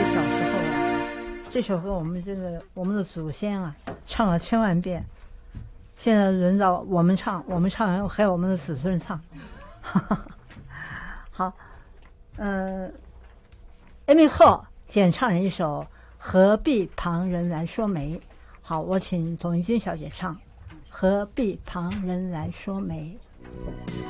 起小时候啊，这首歌我们的祖先啊唱了千万遍，现在轮到我们唱，我们唱完还有我们的子孙唱。好，Amy Ho 演唱了一首《何必旁人来说媒》。好，我请董玉君小姐唱《何必旁人来说媒》。